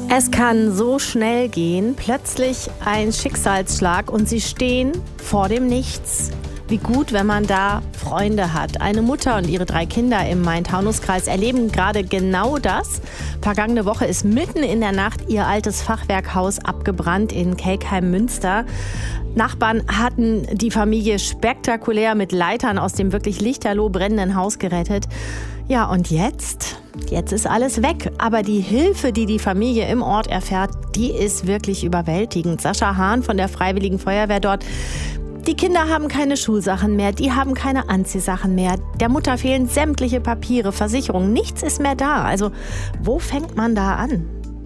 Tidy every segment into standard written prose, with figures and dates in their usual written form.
Es kann so schnell gehen, plötzlich ein Schicksalsschlag und sie stehen vor dem Nichts. Wie gut, wenn man da Freunde hat. Eine Mutter und ihre 3 Kinder im Main-Taunus-Kreis erleben gerade genau das. Vergangene Woche ist mitten in der Nacht ihr altes Fachwerkhaus abgebrannt in Kelkheim-Münster. Nachbarn hatten die Familie spektakulär mit Leitern aus dem wirklich lichterloh brennenden Haus gerettet. Ja, und jetzt? Jetzt ist alles weg. Aber die Hilfe, die die Familie im Ort erfährt, die ist wirklich überwältigend. Sascha Hahn von der Freiwilligen Feuerwehr dort. Die Kinder haben keine Schulsachen mehr, die haben keine Anziehsachen mehr. Der Mutter fehlen sämtliche Papiere, Versicherungen, nichts ist mehr da. Also wo fängt man da an?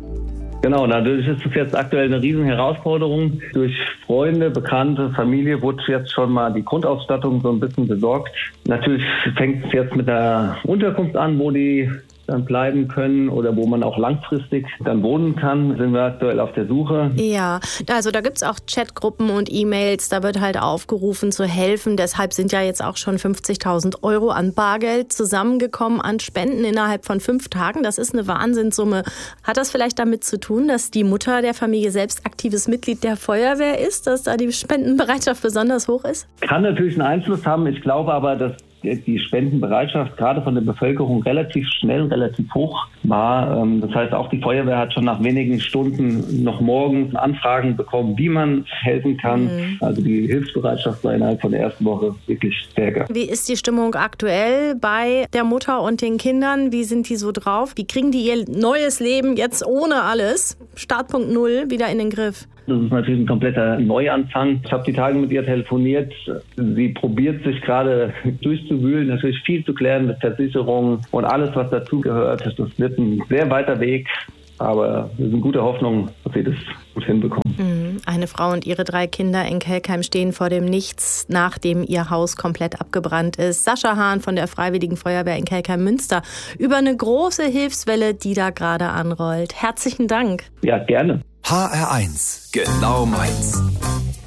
Genau, natürlich ist es jetzt aktuell eine riesen Herausforderung. Durch Freunde, Bekannte, Familie wurde jetzt schon mal die Grundausstattung so ein bisschen besorgt. Natürlich fängt es jetzt mit der Unterkunft an, wo die dann bleiben können oder wo man auch langfristig dann wohnen kann, sind wir aktuell auf der Suche. Ja, also da gibt's auch Chatgruppen und E-Mails, da wird halt aufgerufen zu helfen. Deshalb sind ja jetzt auch schon 50.000 € an Bargeld zusammengekommen, an Spenden innerhalb von 5 Tagen. Das ist eine Wahnsinnssumme. Hat das vielleicht damit zu tun, dass die Mutter der Familie selbst aktives Mitglied der Feuerwehr ist, dass da die Spendenbereitschaft besonders hoch ist? Kann natürlich einen Einfluss haben. Ich glaube aber, dass die Spendenbereitschaft gerade von der Bevölkerung relativ schnell, relativ hoch war. Das heißt, auch die Feuerwehr hat schon nach wenigen Stunden noch morgens Anfragen bekommen, wie man helfen kann. Also die Hilfsbereitschaft war innerhalb von der ersten Woche wirklich stärker. Wie ist die Stimmung aktuell bei der Mutter und den Kindern? Wie sind die so drauf? Wie kriegen die ihr neues Leben jetzt ohne alles, Startpunkt 0, wieder in den Griff? Das ist natürlich ein kompletter Neuanfang. Ich habe die Tage mit ihr telefoniert. Sie probiert sich gerade durchzuwühlen, natürlich viel zu klären mit Versicherungen und alles, was dazugehört. Das wird ein sehr weiter Weg, aber wir sind guter Hoffnung, dass sie das gut hinbekommen. Eine Frau und ihre 3 Kinder in Kelkheim stehen vor dem Nichts, nachdem ihr Haus komplett abgebrannt ist. Sascha Hahn von der Freiwilligen Feuerwehr in Kelkheim-Münster über eine große Hilfswelle, die da gerade anrollt. Herzlichen Dank. Ja, gerne. HR1, genau meins.